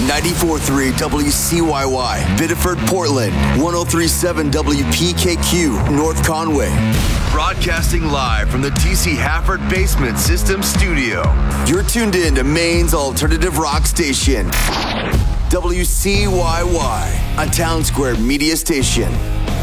94.3 WCYY, Biddeford, Portland. 103.7 WPKQ, North Conway. Broadcasting live from the TC Hafford Basement System Studio. You're tuned in to Maine's alternative rock station, WCYY, a Town Square media station.